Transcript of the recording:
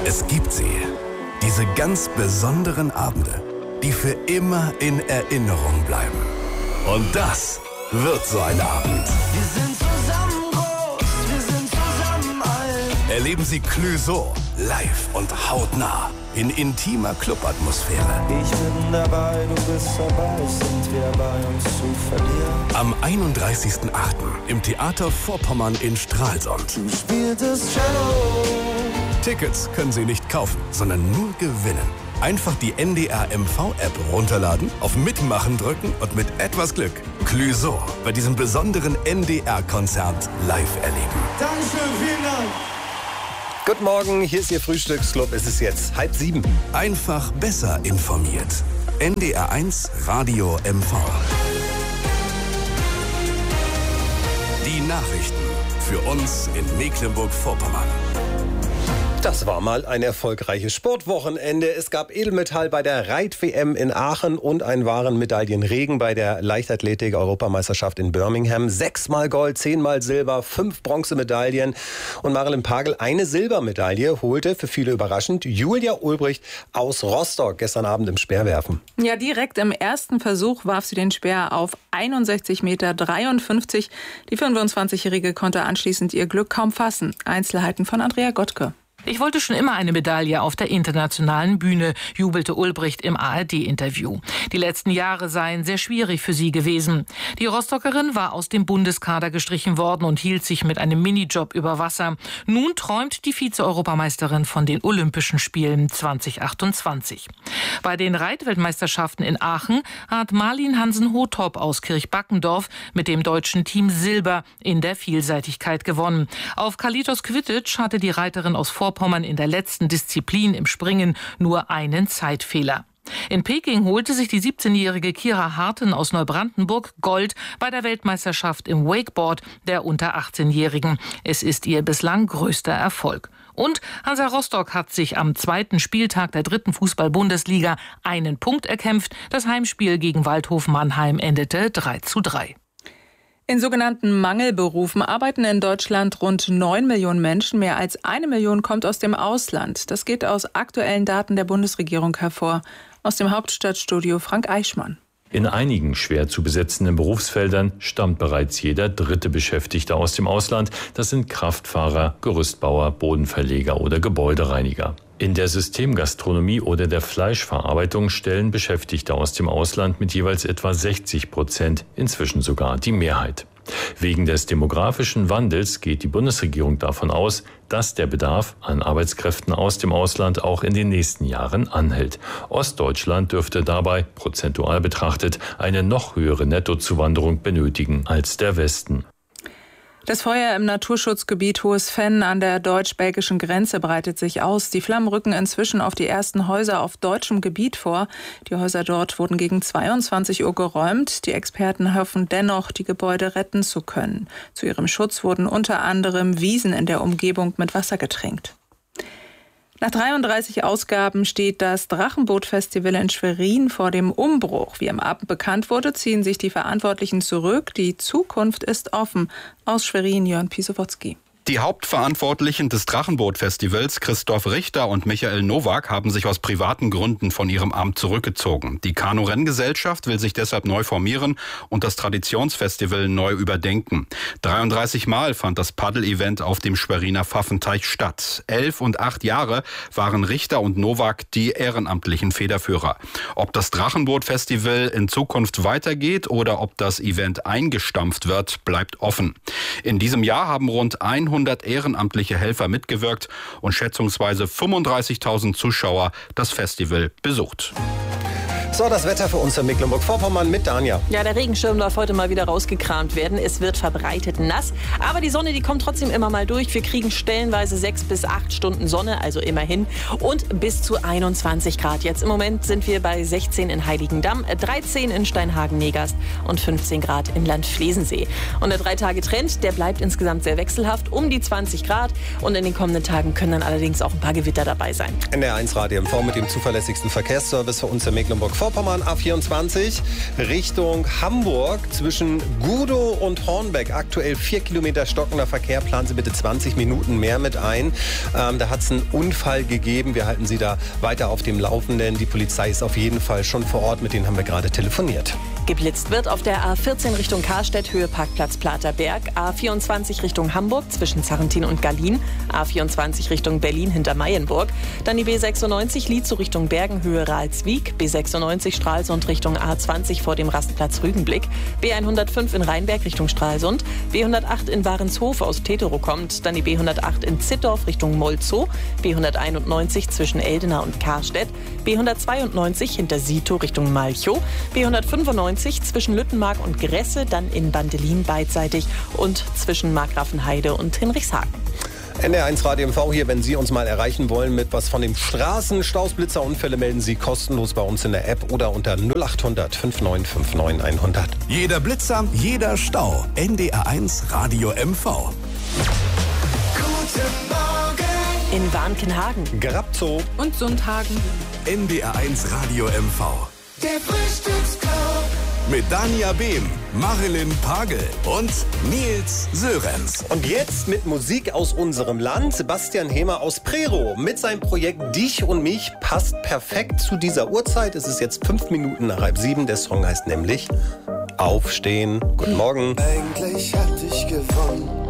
Es gibt sie. Diese ganz besonderen Abende, die für immer in Erinnerung bleiben. Und das wird so ein Abend. Wir sind zusammen groß, wir sind zusammen alt. Erleben Sie Clouseau live und hautnah in intimer Clubatmosphäre. Ich bin dabei, du bist dabei, sind wir bei uns zu verlieren. Am 31.08. im Theater Vorpommern in Stralsund. Du spieltest Cello. Tickets können Sie nicht kaufen, sondern nur gewinnen. Einfach die NDR MV-App runterladen, auf Mitmachen drücken und mit etwas Glück Clouseau bei diesem besonderen NDR-Konzert live erleben. Dankeschön, vielen Dank. Guten Morgen, hier ist Ihr Frühstücksclub. Es ist jetzt 6:30. Einfach besser informiert. NDR1 Radio MV. Die Nachrichten für uns in Mecklenburg-Vorpommern. Das war mal ein erfolgreiches Sportwochenende. Es gab Edelmetall bei der Reit-WM in Aachen und einen wahren Medaillenregen bei der Leichtathletik-Europameisterschaft in Birmingham. 6-mal Gold, 10-mal Silber, 5 Bronzemedaillen. Und Marilyn Pagel eine Silbermedaille holte, für viele überraschend, Julia Ulbricht aus Rostock gestern Abend im Speerwerfen. Ja, direkt im ersten Versuch warf sie den Speer auf 61,53 Meter. Die 25-Jährige konnte anschließend ihr Glück kaum fassen. Einzelheiten von Andrea Gottke. Ich wollte schon immer eine Medaille auf der internationalen Bühne, jubelte Ulbricht im ARD-Interview. Die letzten Jahre seien sehr schwierig für sie gewesen. Die Rostockerin war aus dem Bundeskader gestrichen worden und hielt sich mit einem Minijob über Wasser. Nun träumt die Vize-Europameisterin von den Olympischen Spielen 2028. Bei den Reitweltmeisterschaften in Aachen hat Marlin Hansen-Hothop aus Kirchbackendorf mit dem deutschen Team Silber in der Vielseitigkeit gewonnen. Auf Kalitos Kvitic hatte die Reiterin aus Vorpommern in der letzten Disziplin im Springen nur einen Zeitfehler. In Peking holte sich die 17-jährige Kira Harten aus Neubrandenburg Gold bei der Weltmeisterschaft im Wakeboard der unter 18-Jährigen. Es ist ihr bislang größter Erfolg. Und Hansa Rostock hat sich am zweiten Spieltag der 3. Fußball-Bundesliga einen Punkt erkämpft. Das Heimspiel gegen Waldhof Mannheim endete 3:3. In sogenannten Mangelberufen arbeiten in Deutschland rund 9 Millionen Menschen. Mehr als 1 Million kommt aus dem Ausland. Das geht aus aktuellen Daten der Bundesregierung hervor. Aus dem Hauptstadtstudio Frank Eichmann. In einigen schwer zu besetzenden Berufsfeldern stammt bereits jeder 3. Beschäftigte aus dem Ausland. Das sind Kraftfahrer, Gerüstbauer, Bodenverleger oder Gebäudereiniger. In der Systemgastronomie oder der Fleischverarbeitung stellen Beschäftigte aus dem Ausland mit jeweils etwa 60%, inzwischen sogar die Mehrheit. Wegen des demografischen Wandels geht die Bundesregierung davon aus, dass der Bedarf an Arbeitskräften aus dem Ausland auch in den nächsten Jahren anhält. Ostdeutschland dürfte dabei, prozentual betrachtet, eine noch höhere Nettozuwanderung benötigen als der Westen. Das Feuer im Naturschutzgebiet Hohes Venn an der deutsch-belgischen Grenze breitet sich aus. Die Flammen rücken inzwischen auf die ersten Häuser auf deutschem Gebiet vor. Die Häuser dort wurden gegen 22 Uhr geräumt. Die Experten hoffen dennoch, die Gebäude retten zu können. Zu ihrem Schutz wurden unter anderem Wiesen in der Umgebung mit Wasser getränkt. Nach 33 Ausgaben steht das Drachenboot-Festival in Schwerin vor dem Umbruch. Wie am Abend bekannt wurde, ziehen sich die Verantwortlichen zurück. Die Zukunft ist offen. Aus Schwerin, Jörn Pisowotzki. Die Hauptverantwortlichen des Drachenboot-Festivals, Christoph Richter und Michael Nowak, haben sich aus privaten Gründen von ihrem Amt zurückgezogen. Die Kanu-Renngesellschaft will sich deshalb neu formieren und das Traditionsfestival neu überdenken. 33 Mal fand das Paddel-Event auf dem Schweriner Pfaffenteich statt. 11 und 8 Jahre waren Richter und Nowak die ehrenamtlichen Federführer. Ob das Drachenboot-Festival in Zukunft weitergeht oder ob das Event eingestampft wird, bleibt offen. In diesem Jahr haben rund 100 ehrenamtliche Helfer mitgewirkt und schätzungsweise 35.000 Zuschauer das Festival besucht. So, das Wetter für uns in Mecklenburg-Vorpommern mit Danja. Ja, der Regenschirm darf heute mal wieder rausgekramt werden. Es wird verbreitet nass, aber die Sonne, die kommt trotzdem immer mal durch. Wir kriegen stellenweise 6 bis 8 Stunden Sonne, also immerhin, und bis zu 21 Grad. Jetzt im Moment sind wir bei 16 in Heiligendamm, 13 in Steinhagen-Negast und 15 Grad in Landflesensee. Und der 3-Tage-Trend, der bleibt insgesamt sehr wechselhaft, um die 20 Grad. Und in den kommenden Tagen können dann allerdings auch ein paar Gewitter dabei sein. NDR1 Radio MV mit dem zuverlässigsten Verkehrsservice für uns in Mecklenburg-Vorpommern. Mecklenburg-Vorpommern A24 Richtung Hamburg zwischen Gudow und Hornbeck. Aktuell 4 Kilometer stockender Verkehr. Planen Sie bitte 20 Minuten mehr mit ein. Da hat es einen Unfall gegeben. Wir halten Sie da weiter auf dem Laufenden. Die Polizei ist auf jeden Fall schon vor Ort. Mit denen haben wir gerade telefoniert. Geblitzt wird auf der A14 Richtung Karstedt, Höhe Parkplatz Platerberg, A24 Richtung Hamburg zwischen Zarrentin und Gallien, A24 Richtung Berlin hinter Mayenburg, dann die B96 Lietzow Richtung Bergen, Höhe Ralswiek, B96 Stralsund Richtung A20 vor dem Rastplatz Rügenblick, B105 in Rheinberg Richtung Stralsund, B108 in Warenshof aus Teterow kommt, dann die B108 in Zittdorf Richtung Molzow, B191 zwischen Eldena und Karstedt, B192 hinter Sito Richtung Malchow, B195 zwischen Lüttenmark und Gresse, dann in Bandelin beidseitig und zwischen Markgrafenheide und Hinrichshagen. NDR1 Radio MV hier, wenn Sie uns mal erreichen wollen mit was von dem Straßenstausblitzerunfälle, melden Sie kostenlos bei uns in der App oder unter 0800 5959 100. Jeder Blitzer, jeder Stau. NDR1 Radio MV. Guten Morgen. In Warnkenhagen, Grabzow Und Sundhagen. NDR1 Radio MV. Der Frühstücksclub. Mit Dania Behm, Marilyn Pagel und Nils Sörenz. Und jetzt mit Musik aus unserem Land. Sebastian Hemer aus Prerow mit seinem Projekt Dich und mich passt perfekt zu dieser Uhrzeit. Es ist jetzt 5 Minuten nach 6:30. Der Song heißt nämlich Aufstehen. Guten Morgen. Eigentlich hatte ich gewonnen.